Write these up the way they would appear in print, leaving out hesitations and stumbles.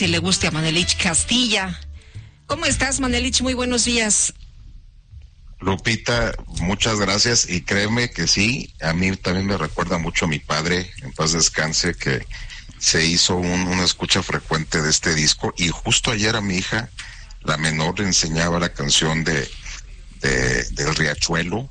Si le guste a Manelich Castilla. ¿Cómo estás, Manelich? Muy buenos días. Lupita, muchas gracias, y créeme que sí, a mí también me recuerda mucho a mi padre, en paz descanse, que se hizo una escucha frecuente de este disco, y justo ayer a mi hija, la menor, le enseñaba la canción del Riachuelo.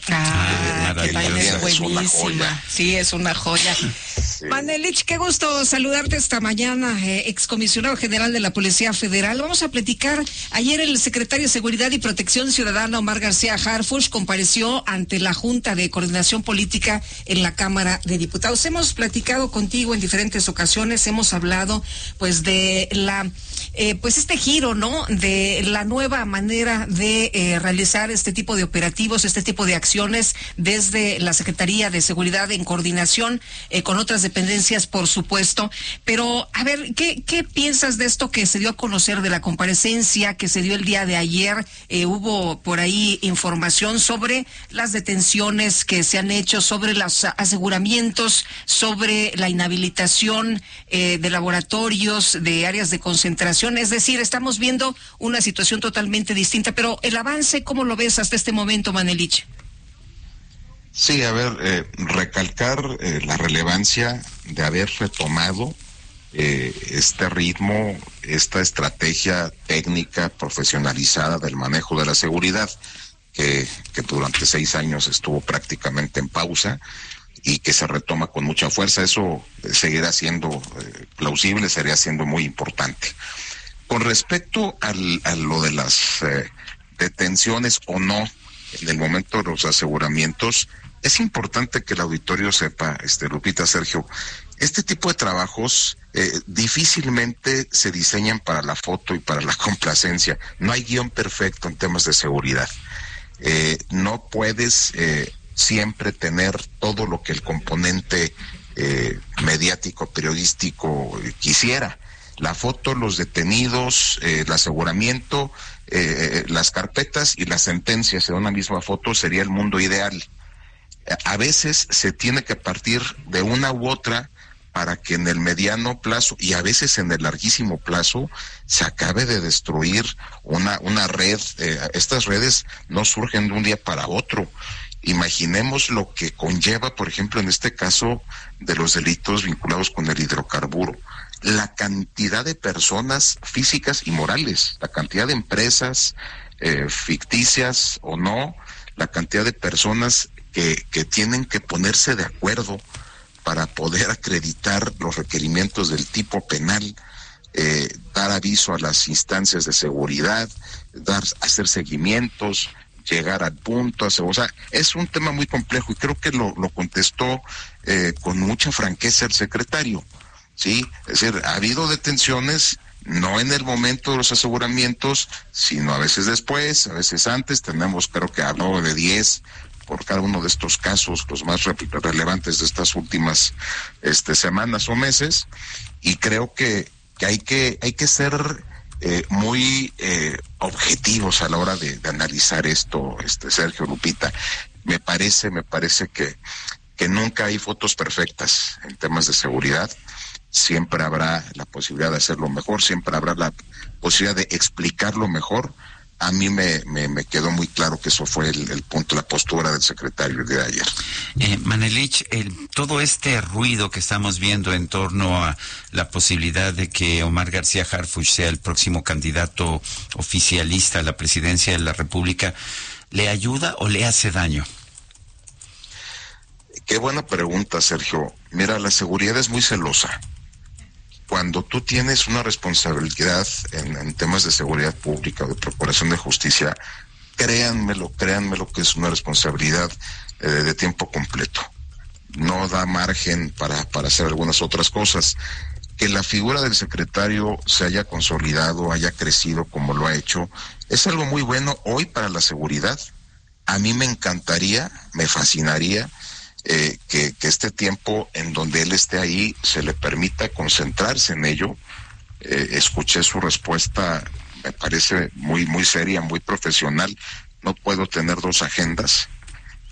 Es buenísima. Sí, es una joya. Sí. Manelich, qué gusto saludarte esta mañana, excomisionado general de la Policía Federal. Vamos a platicar. Ayer el secretario de Seguridad y Protección Ciudadana, Omar García Harfuch, compareció ante la Junta de Coordinación Política en la Cámara de Diputados. Hemos platicado contigo en diferentes ocasiones, hemos hablado pues de este giro, ¿no? De la nueva manera de realizar este tipo de operativos, este tipo de acciones desde la Secretaría de Seguridad en coordinación con otras dependencias, por supuesto. Pero, a ver, ¿qué piensas de esto que se dio a conocer de la comparecencia que se dio el día de ayer? Hubo por ahí información sobre las detenciones que se han hecho, sobre los aseguramientos, sobre la inhabilitación de laboratorios, de áreas de concentración. Es decir, estamos viendo una situación totalmente distinta, pero el avance, ¿cómo lo ves hasta este momento, Manelich? Sí, a ver, recalcar la relevancia de haber retomado este ritmo, esta estrategia técnica profesionalizada del manejo de la seguridad, que durante 6 años estuvo prácticamente en pausa y que se retoma con mucha fuerza. Eso seguirá siendo plausible, sería siendo muy importante. Con respecto a lo de las detenciones o no, en el momento de los aseguramientos, es importante que el auditorio sepa, Lupita, Sergio, este tipo de trabajos difícilmente se diseñan para la foto y para la complacencia. No hay guión perfecto en temas de seguridad. No puedes siempre tener todo lo que el componente mediático, periodístico quisiera. La foto, los detenidos, el aseguramiento, las carpetas y las sentencias en una misma foto sería el mundo ideal. A veces se tiene que partir de una u otra para que en el mediano plazo y a veces en el larguísimo plazo se acabe de destruir una red. Estas redes no surgen de un día para otro. Imaginemos lo que conlleva, por ejemplo, en este caso de los delitos vinculados con el hidrocarburo. La cantidad de personas físicas y morales, la cantidad de empresas ficticias o no, la cantidad de personas que tienen que ponerse de acuerdo para poder acreditar los requerimientos del tipo penal, dar aviso a las instancias de seguridad, hacer seguimientos, llegar al punto, o sea, es un tema muy complejo y creo que lo contestó con mucha franqueza el secretario, ¿sí? Es decir, ha habido detenciones, no en el momento de los aseguramientos, sino a veces después, a veces antes. Tenemos, creo que habló de 10 por cada uno de estos casos, los más relevantes de estas últimas semanas o meses, y creo que hay que ser muy objetivos a la hora de analizar esto, Sergio, Lupita. Me parece que nunca hay fotos perfectas en temas de seguridad. Siempre habrá la posibilidad de hacerlo mejor, siempre habrá la posibilidad de explicarlo mejor. A mí me quedó muy claro que eso fue el punto, la postura del secretario el día de ayer. Manelich, todo este ruido que estamos viendo en torno a la posibilidad de que Omar García Harfuch sea el próximo candidato oficialista a la presidencia de la República, ¿le ayuda o le hace daño? Qué buena pregunta, Sergio. Mira, la seguridad es muy celosa. Cuando tú tienes una responsabilidad en temas de seguridad pública o de procuración de justicia, créanmelo que es una responsabilidad de tiempo completo. No da margen para hacer algunas otras cosas. Que la figura del secretario se haya consolidado, haya crecido como lo ha hecho, es algo muy bueno hoy para la seguridad. A mí me encantaría, me fascinaría que este tiempo en donde él esté ahí se le permita concentrarse en ello. Escuché su respuesta, me parece muy, muy seria, muy profesional. No puedo tener 2 agendas.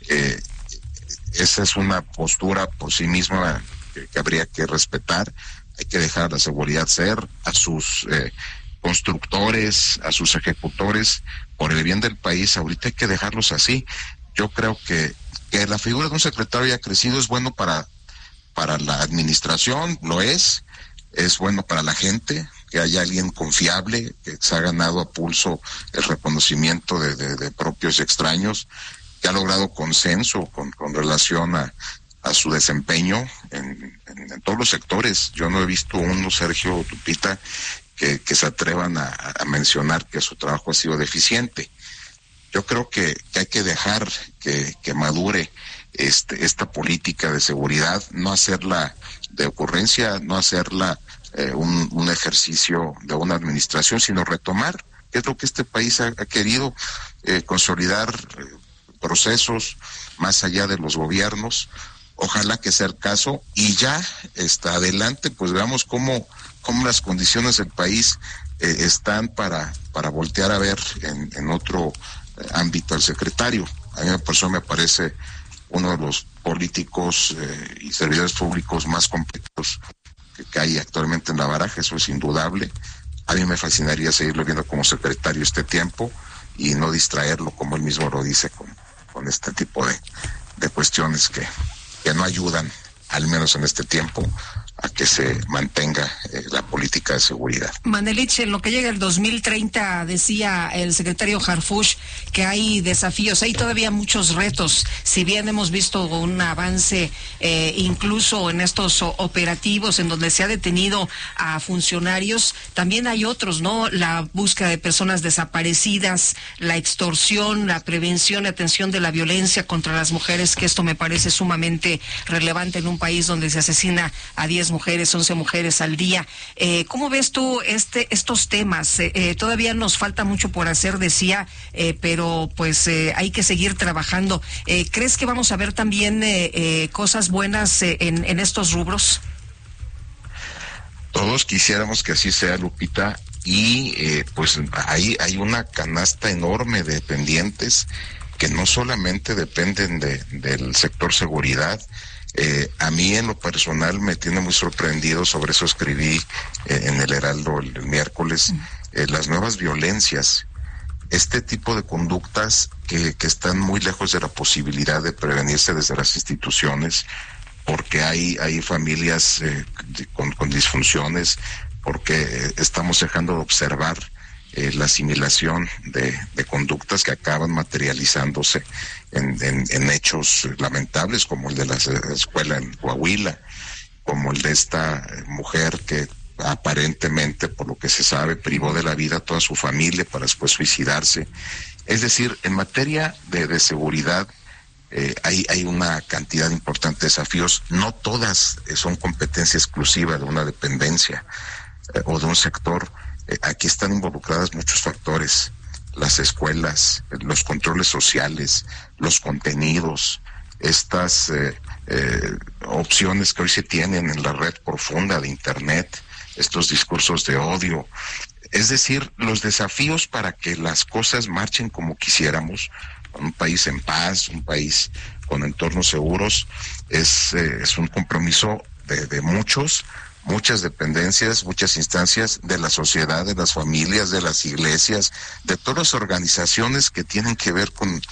Esa es una postura por sí misma que habría que respetar. hay que dejar a la seguridad ser, a sus constructores, a sus ejecutores, por el bien del país, ahorita hay que dejarlos así. Yo creo que la figura de un secretario ya crecido es bueno para la administración, lo es bueno para la gente, que haya alguien confiable, que se ha ganado a pulso el reconocimiento de propios y extraños, que ha logrado consenso con relación a su desempeño en todos los sectores. Yo no he visto uno, Sergio, Lupita, que se atrevan a mencionar que su trabajo ha sido deficiente. Yo creo que hay que dejar que madure esta política de seguridad, no hacerla de ocurrencia, no hacerla un ejercicio de una administración, sino retomar, que es lo que este país ha querido, consolidar procesos más allá de los gobiernos. Ojalá que sea el caso, y ya está adelante, pues veamos cómo las condiciones del país están para voltear a ver en otro ámbito al secretario. A mí por eso me parece uno de los políticos y servidores públicos más completos que hay actualmente en la baraja, eso es indudable. A mí me fascinaría seguirlo viendo como secretario este tiempo y no distraerlo, como él mismo lo dice, con este tipo de cuestiones que no ayudan, al menos en este tiempo, a que se mantenga la política de seguridad. Manelich, en lo que llega el 2030, decía el secretario Harfuch que hay desafíos, hay todavía muchos retos. Si bien hemos visto un avance incluso en estos operativos en donde se ha detenido a funcionarios, también hay otros, ¿no? La búsqueda de personas desaparecidas, la extorsión, la prevención y atención de la violencia contra las mujeres, que esto me parece sumamente relevante en un país donde se asesina a 10 mujeres, 11 mujeres al día. ¿Cómo ves tú estos temas? Todavía nos falta mucho por hacer, decía, pero pues hay que seguir trabajando. ¿Crees que vamos a ver también cosas buenas en estos rubros? Todos quisiéramos que así sea, Lupita, y pues hay una canasta enorme de pendientes que no solamente dependen del sector seguridad. A mí en lo personal me tiene muy sorprendido, sobre eso escribí en el Heraldo el miércoles, las nuevas violencias, este tipo de conductas que están muy lejos de la posibilidad de prevenirse desde las instituciones, porque hay familias con disfunciones, porque estamos dejando de observar la asimilación de conductas que acaban materializándose en hechos lamentables, como el de la escuela en Coahuila, como el de esta mujer que aparentemente, por lo que se sabe, privó de la vida a toda su familia para después suicidarse. Es decir, en materia de seguridad hay una cantidad importante de desafíos. No todas son competencia exclusiva de una dependencia o de un sector. Aquí están involucradas muchos factores: las escuelas, los controles sociales, los contenidos, estas opciones que hoy se tienen en la red profunda de Internet, estos discursos de odio. Es decir, los desafíos para que las cosas marchen como quisiéramos, un país en paz, un país con entornos seguros, es un compromiso de muchas dependencias, muchas instancias de la sociedad, de las familias, de las iglesias, de todas las organizaciones que tienen que ver con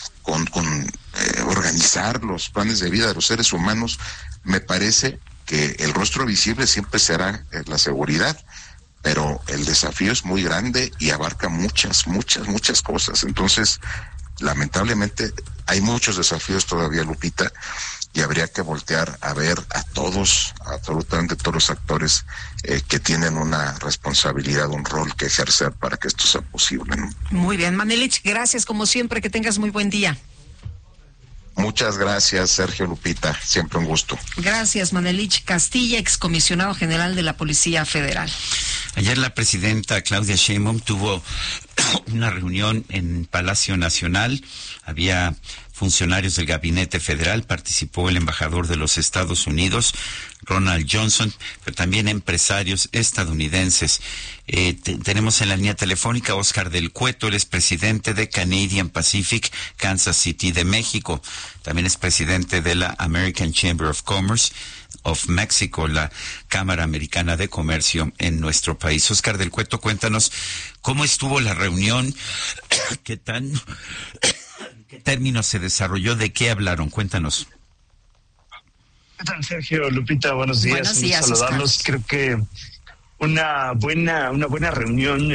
organizar los planes de vida de los seres humanos. Me parece que el rostro visible siempre será la seguridad, pero el desafío es muy grande y abarca muchas cosas. Entonces, lamentablemente, hay muchos desafíos todavía, Lupita, y habría que voltear a ver a todos, absolutamente todos los actores que tienen una responsabilidad, un rol que ejercer para que esto sea posible, ¿no? Muy bien, Manelich, gracias como siempre, que tengas muy buen día. Muchas gracias, Sergio, Lupita, siempre un gusto. Gracias, Manelich Castilla, excomisionado general de la Policía Federal. Ayer la presidenta Claudia Sheinbaum tuvo una reunión en Palacio Nacional. Había funcionarios del gabinete federal, participó el embajador de los Estados Unidos, Ronald Johnson, pero también empresarios estadounidenses. Tenemos en la línea telefónica a Oscar del Cueto, él es presidente de Canadian Pacific Kansas City de México. También es presidente de la American Chamber of Commerce of Mexico, la Cámara Americana de Comercio en nuestro país. Oscar del Cueto, cuéntanos cómo estuvo la reunión, qué términos se desarrolló, de qué hablaron, cuéntanos. ¿Qué tal, Sergio? Lupita, buenos días. Buenos días, saludarlos. Oscar. Creo que una buena reunión,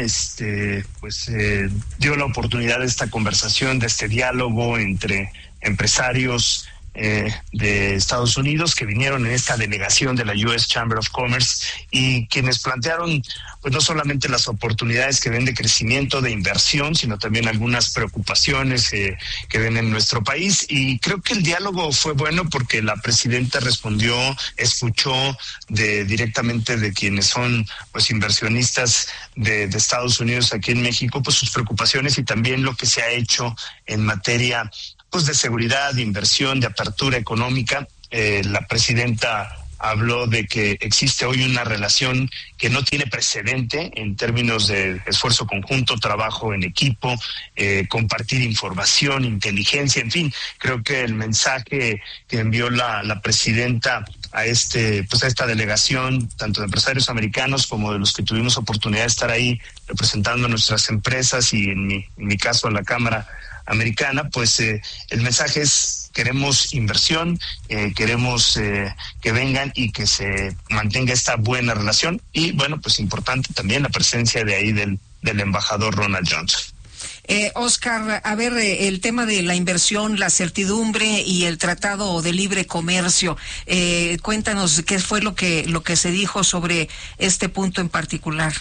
dio la oportunidad de esta conversación, de este diálogo entre empresarios de Estados Unidos que vinieron en esta delegación de la US Chamber of Commerce y quienes plantearon pues no solamente las oportunidades que ven de crecimiento, de inversión, sino también algunas preocupaciones que ven en nuestro país. Y creo que el diálogo fue bueno porque la presidenta respondió, escuchó directamente de quienes son pues inversionistas de Estados Unidos aquí en México, pues sus preocupaciones y también lo que se ha hecho en materia pues de seguridad, de inversión, de apertura económica. La presidenta habló de que existe hoy una relación que no tiene precedente en términos de esfuerzo conjunto, trabajo en equipo, compartir información, inteligencia, en fin. Creo que el mensaje que envió la presidenta a esta delegación, tanto de empresarios americanos como de los que tuvimos oportunidad de estar ahí representando a nuestras empresas y en mi caso a la Cámara Americana, pues el mensaje es: queremos inversión, queremos que vengan y que se mantenga esta buena relación. Y bueno, pues importante también la presencia de ahí del embajador Ronald Johnson. Oscar, a ver, el tema de la inversión, la certidumbre y el Tratado de Libre Comercio, cuéntanos qué fue lo que se dijo sobre este punto en particular.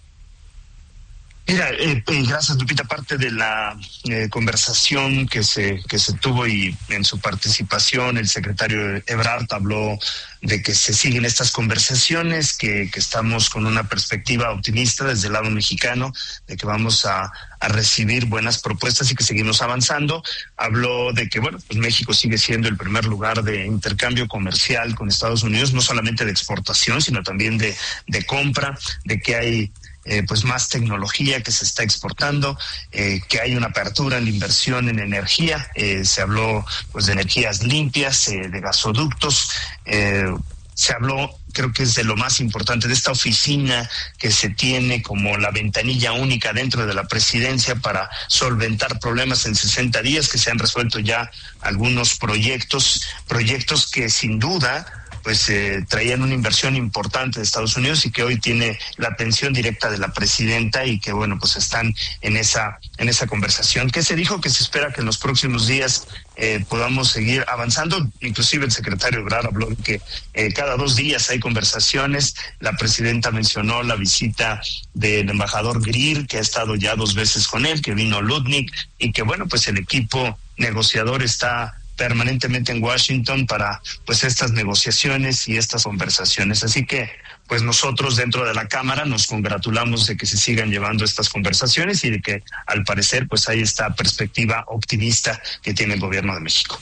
Mira, gracias, Lupita. Parte de la conversación que se tuvo y en su participación el secretario Ebrard habló de que se siguen estas conversaciones, que estamos con una perspectiva optimista desde el lado mexicano, de que vamos a recibir buenas propuestas y que seguimos avanzando. Habló de que, bueno, pues México sigue siendo el primer lugar de intercambio comercial con Estados Unidos, no solamente de exportación, sino también de compra, de que hay pues más tecnología que se está exportando, que hay una apertura en la inversión en energía. Se habló pues de energías limpias, de gasoductos. Se habló, creo que es de lo más importante, de esta oficina que se tiene como la ventanilla única dentro de la presidencia para solventar problemas en 60 días, que se han resuelto ya algunos proyectos que sin duda pues traían una inversión importante de Estados Unidos y que hoy tiene la atención directa de la presidenta y que bueno, pues están en esa conversación. Que se dijo que se espera que en los próximos días podamos seguir avanzando. Inclusive el secretario Ebrard habló de que cada 2 días hay conversaciones. La presidenta mencionó la visita del embajador Greer, que ha estado ya 2 veces con él, que vino Lutnick, y que bueno, pues el equipo negociador está permanentemente en Washington para pues estas negociaciones y estas conversaciones. Así que pues nosotros dentro de la Cámara nos congratulamos de que se sigan llevando estas conversaciones y de que al parecer pues hay esta perspectiva optimista que tiene el gobierno de México.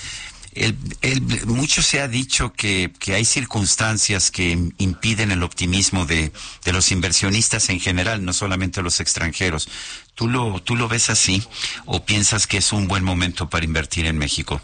Mucho se ha dicho que hay circunstancias que impiden el optimismo de los inversionistas en general, no solamente los extranjeros. ¿Tú lo ves así o piensas que es un buen momento para invertir en México?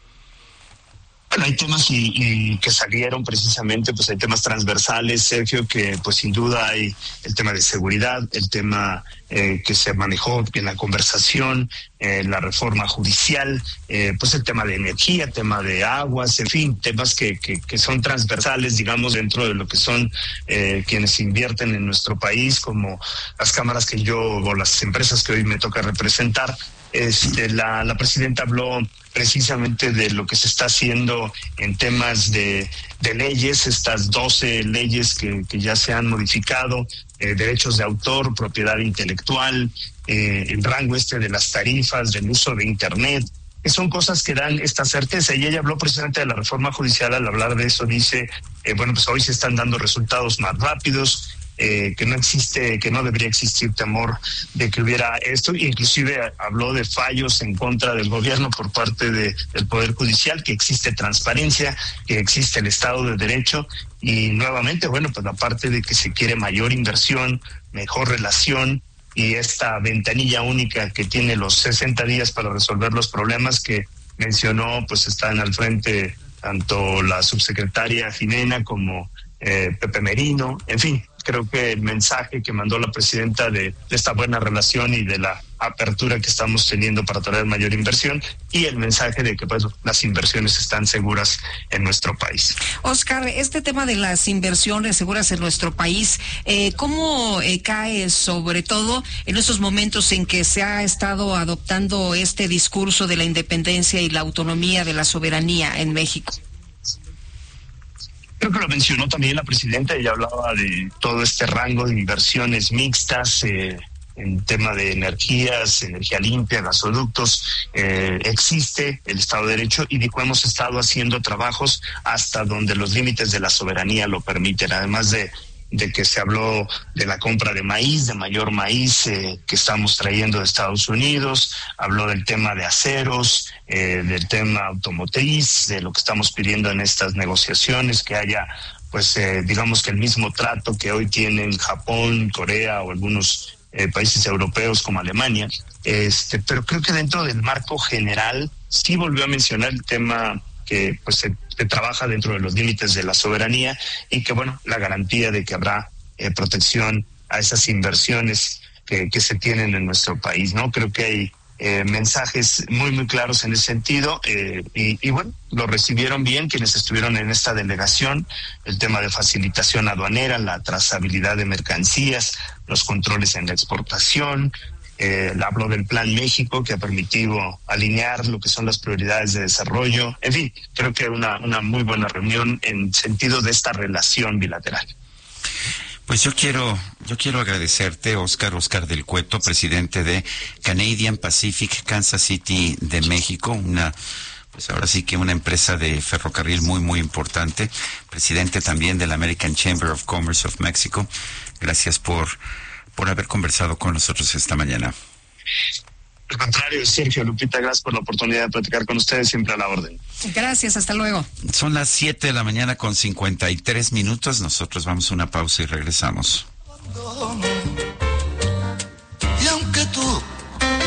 Bueno, hay temas y que salieron precisamente, pues hay temas transversales, Sergio, que pues sin duda hay el tema de seguridad, el tema que se manejó en la conversación, la reforma judicial, pues el tema de energía, tema de aguas, en fin, temas que son transversales, digamos, dentro de lo que son quienes invierten en nuestro país, como las cámaras o las empresas que hoy me toca representar. La presidenta habló precisamente de lo que se está haciendo en temas de leyes, estas 12 leyes que ya se han modificado, derechos de autor, propiedad intelectual, el rango de las tarifas, del uso de Internet, que son cosas que dan esta certeza. Y ella habló precisamente de la reforma judicial. Al hablar de eso dice, bueno, pues hoy se están dando resultados más rápidos, que no existe, que no debería existir temor de que hubiera esto. Inclusive habló de fallos en contra del gobierno por parte del Poder Judicial, que existe transparencia, que existe el Estado de Derecho, y nuevamente, bueno, pues aparte de que se quiere mayor inversión, mejor relación, y esta ventanilla única que tiene los 60 días para resolver los problemas que mencionó, pues están al frente tanto la subsecretaria Jimena como Pepe Merino. En fin, creo que el mensaje que mandó la presidenta de esta buena relación y de la apertura que estamos teniendo para traer mayor inversión, y el mensaje de que pues las inversiones están seguras en nuestro país. Oscar, este tema de las inversiones seguras en nuestro país, ¿cómo cae sobre todo en esos momentos en que se ha estado adoptando este discurso de la independencia y la autonomía de la soberanía en México? Creo que lo mencionó también la presidenta. Ella hablaba de todo este rango de inversiones mixtas en tema de energías, energía limpia, gasoductos. Existe el Estado de Derecho y dijo, hemos estado haciendo trabajos hasta donde los límites de la soberanía lo permiten, además de que se habló de la compra de maíz, de mayor maíz que estamos trayendo de Estados Unidos, habló del tema de aceros, del tema automotriz, de lo que estamos pidiendo en estas negociaciones, que haya, pues, digamos que el mismo trato que hoy tienen Japón, Corea o algunos países europeos como Alemania. Pero creo que dentro del marco general sí volvió a mencionar el tema que pues se trabaja dentro de los límites de la soberanía, y que bueno, la garantía de que habrá protección a esas inversiones que se tienen en nuestro país, ¿no? Creo que hay mensajes muy muy claros en ese sentido, y bueno, lo recibieron bien quienes estuvieron en esta delegación. El tema de facilitación aduanera, la trazabilidad de mercancías, los controles en la exportación. Habló del Plan México, que ha permitido alinear lo que son las prioridades de desarrollo. En fin, creo que una muy buena reunión en sentido de esta relación bilateral. Pues yo quiero agradecerte, Oscar del Cueto, presidente de Canadian Pacific Kansas City de México, pues ahora sí que una empresa de ferrocarril muy muy importante, presidente también de la American Chamber of Commerce of Mexico. Gracias por haber conversado con nosotros esta mañana. Al contrario, Sergio, Lupita, gracias por la oportunidad de platicar con ustedes, siempre a la orden. Gracias, hasta luego. Son las 7:53 a.m. Nosotros vamos a una pausa y regresamos.